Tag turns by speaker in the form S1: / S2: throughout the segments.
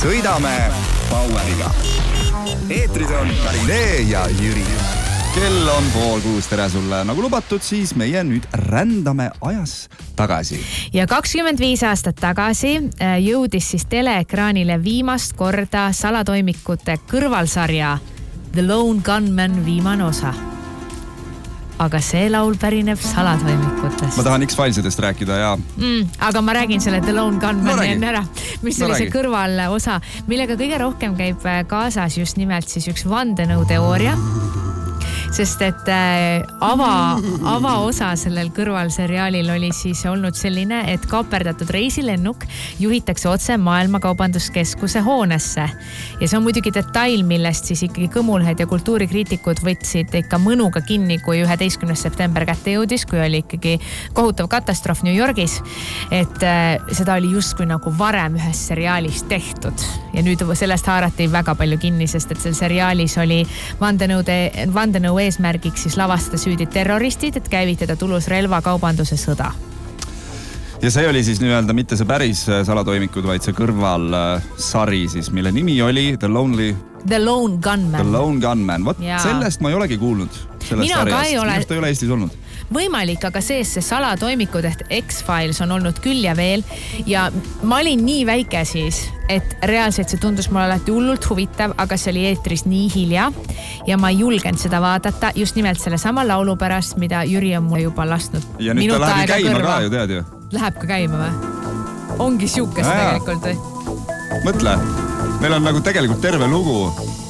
S1: sõidame Poweriga. Eetris on Karinee ja Jüri. Kell on 5:30, tere sulle. Nagu lubatud, siis meie nüüd rändame ajas tagasi.
S2: Ja 25 aastat tagasi jõudis siis teleekraanile viimast korda salatoimikute kõrvalsarja The Lone Gunman viimane osa. Aga see laul pärineb salatoimikutest.
S1: Ma tahan X-Filesidest rääkida ja...
S2: aga ma räägin selle The Lone Gunmani enne ära, mis oli see kõrvalosa, millega kõige rohkem käib kaasas just nimelt siis üks vandenõuteooria. Sest et avaosa sellel kõrvalseriaalil oli siis olnud selline, et kaaperdatud reisilennuk juhitakse otse Maailmakaubanduskeskuse hoonesse. Ja see on muidugi detail, millest siis ikkagi kõmulhed ja kultuurikriitikud võtsid ikka mõnuga kinni, kui 11. september kätte jõudis, kui oli ikkagi kohutav katastroof New Yorgis. Et seda oli justkui nagu varem ühes seriaalis tehtud. Ja nüüd sellest haarati väga palju kinni, sest et seal seriaalis oli vandenõu eesmärgiks siis lavastada süüdi terroristid, et käivitada tulus relvakaubanduse sõda.
S1: Ja see oli siis nii-öelda mitte see päris salatoimikud, vaid see kõrvalsari siis, mille nimi oli The Lone
S2: Gunman.
S1: The Lone Gunman. Vot sellest ma ei olegi kuulnud.
S2: Mina ka ei ole.
S1: Minust ei ole Eestis olnud.
S2: Võimalik, aga see salatoimikud ehk X-Files on olnud küll ja veel. Ja ma olin nii väike siis, et reaalselt see tundus mulle alati hullult huvitav, aga see oli eetris nii hilja ja ma ei julgenud seda vaadata just nimelt selle sama laulu pärast, mida Jüri on mulle juba lasknud.
S1: Ja nüüd ta läheb käima ka ju, tead ju.
S2: Läheb ka käima või? Ongi siukest tegelikult või?
S1: Mõtle, meil on nagu tegelikult terve lugu.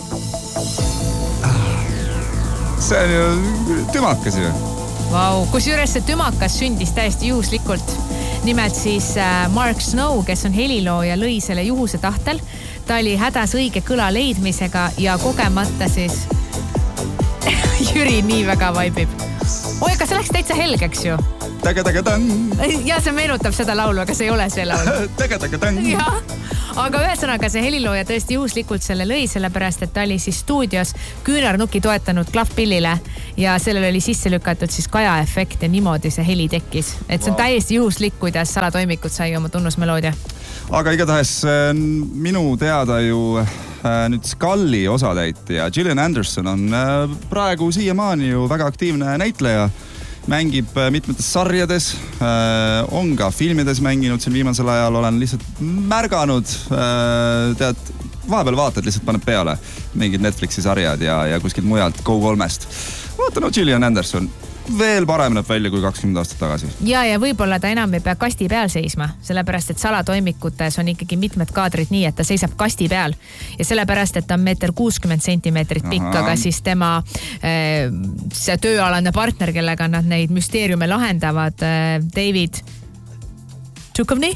S1: See on ju tümakas ju.
S2: Vau, kusjuures see tümakas sündis täiesti juhuslikult. Nimelt siis Mark Snow, kes on helilooja, lõi selle juhuse tahtel. Ta oli hädas õige kõla leidmisega ja kogemata siis Jüri nii väga vaibib. Oi, aga see läks täitsa helgeks ju. Ja see meenutab seda laulu, aga see ei ole see laul. Ja, aga ühesõnaga see helilooja tõesti juhuslikult selle lõi, sellepärast, et ta oli siis stuudios küünarnuki toetanud klahvpillile ja sellel oli sisse lükatud siis kajaefekt ja niimoodi see heli tekkis. Et see on täiesti juhuslik, kuidas salatoimikud sai oma tunnusmeloodia.
S1: Aga igatahes minu teada ju nüüd Scully osatäitja Gillian Anderson on praegu siiamaani ju väga aktiivne näitleja. Mängib mitmetes sarjades, on ka filmides mänginud siin viimasel ajal, olen lihtsalt märganud, tead, vahepeal vaatad, lihtsalt paneb peale mingid Netflixi sarjad ja kuskilt mujalt Go3-st. Vaata, no Gillian Anderson veel parem näeb välja kui 20 aastat tagasi.
S2: Ja võib-olla ta enam ei pea kasti peal seisma, sellepärast et salatoimikutes on ikkagi mitmed kaadrid nii, et ta seisab kasti peal. Ja sellepärast, et ta on 1,60 sentimeetrit pikk, aga siis tema see tööalane partner, kellega nad neid müsteeriume lahendavad, David Duchovny?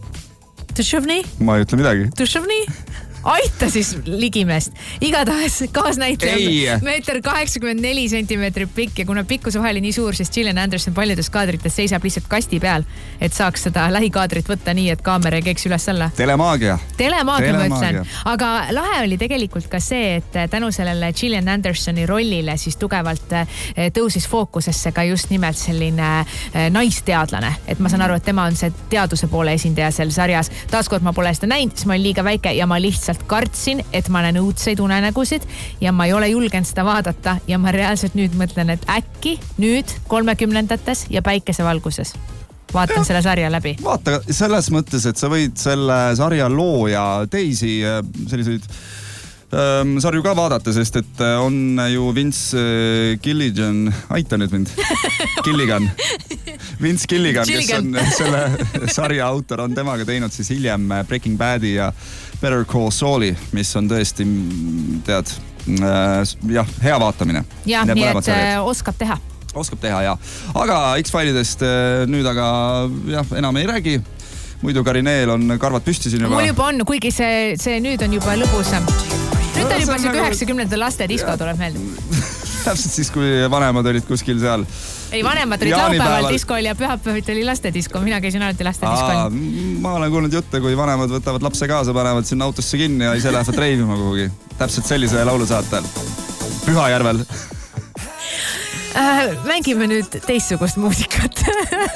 S1: Ma ei ütle midagi.
S2: Duchovny? Aita siis ligimest. Igatahes kaasnäitleja 1,84 sentimeetrit pikk ja kuna pikkuse vahel nii suur, siis Gillian Anderson paljudes kaadrites seisab lihtsalt kasti peal, et saaks seda lähikaadrit võtta nii, et kaamera ei keeks üles alla.
S1: Telemaagia
S2: ma ütlen. Aga lahe oli tegelikult ka see, et tänu sellele Gillian Andersoni rollile siis tugevalt tõusis fookusesse ka just nimelt selline naisteadlane. Et ma saan aru, et tema on see teaduse poole esindaja seal sarjas. Taaskord ma pole seda näinud, siis ma olin liiga väike ja ma lihtsalt kartsin, et ma näen õudseid unenägusid ja ma ei ole julgenud seda vaadata ja ma reaalselt nüüd mõtlen, et äkki nüüd 30-ndates ja päikesevalguses vaatan selle sarja läbi.
S1: Vaata selles mõttes, et sa võid selle sarja loo ja teisi selliseid sarju ka vaadata, sest et on ju Vince Gilligan, aita nüüd mind, Vince Gilligan, kes on selle sarja autor, on temaga teinud siis hiljem Breaking Badi ja Better Call Sauli, mis on tõesti, tead, hea vaatamine.
S2: Ja, nii et oskab teha.
S1: Oskab teha, jah. Aga X-Filidest nüüd aga enam ei räägi. Muidu Karineel on karvad püsti siin juba.
S2: Mul juba on, kuigi see nüüd on juba lõbusam. Nüüd on juba 90. laste disko tuleb meelde.
S1: Täpselt siis, kui vanemad olid kuskil seal.
S2: Ei, vanemad olid laupäeval diskol ja pühapäevalt oli lastedisko. Mina käisin alati lastediskol.
S1: Ma olen kuulnud jutte, kui vanemad võtavad lapse kaasa, panevad sinna autosse kinni ja ise lähevad reivima kuhugi. Täpselt sellise laulu saatel. Pühajärvel.
S2: Mängime nüüd teistsugust muusikat.